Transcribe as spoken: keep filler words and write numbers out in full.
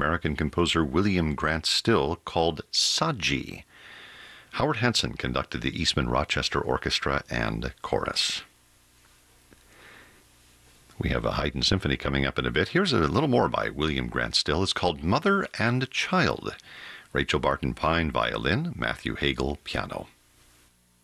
American composer William Grant Still called Saji. Howard Hanson conducted the Eastman Rochester Orchestra and Chorus. We have a Haydn Symphony coming up in a bit. Here's a little more by William Grant Still. It's called Mother and Child. Rachel Barton Pine, violin, Matthew Hagel, piano.